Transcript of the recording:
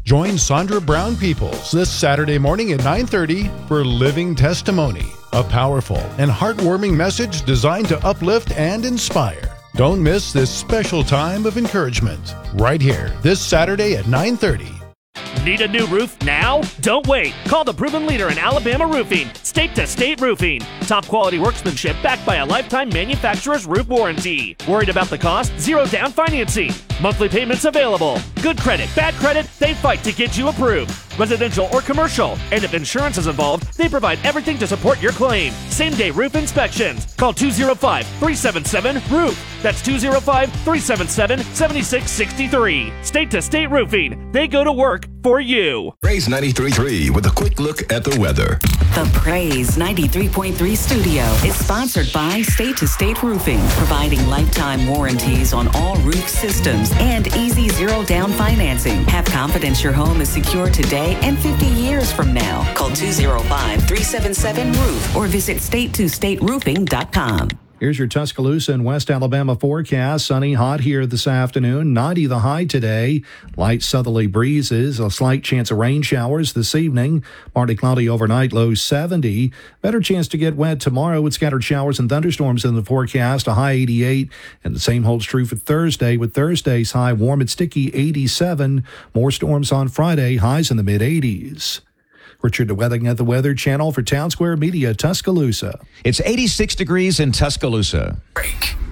Join Sandra Brown Peoples this Saturday morning at 9:30 for Living Testimony, a powerful and heartwarming message designed to uplift and inspire. Don't miss this special time of encouragement right here this Saturday at 9:30. Need a new roof now? Don't wait. Call the proven leader in Alabama roofing, State to State Roofing. Top quality workmanship backed by a lifetime manufacturer's roof warranty. Worried about the cost? Zero down financing. Monthly payments available. Good credit, bad credit, they fight to get you approved. Residential or commercial. And if insurance is involved, they provide everything to support your claim. Same-day roof inspections. Call 205-377-ROOF. That's 205-377-7663. State to State Roofing. They go to work for you. Praise 93.3 with a quick look at the weather. The Praise 93.3 studio is sponsored by State to State Roofing, providing lifetime warranties on all roof systems and easy zero down financing. Have confidence your home is secure today and 50 years from now. Call 205-377-ROOF or visit state2stateroofing.com. Here's your Tuscaloosa and West Alabama forecast. Sunny, hot here this afternoon. 90 the high today. Light southerly breezes. A slight chance of rain showers this evening. Partly cloudy overnight. Low 70. Better chance to get wet tomorrow with scattered showers and thunderstorms in the forecast. A high 88. And the same holds true for Thursday, with Thursday's high warm and sticky 87. More storms on Friday. Highs in the mid-80s. Richard DeWething at the Weather Channel for Town Square Media, Tuscaloosa. It's 86 degrees in Tuscaloosa. Break.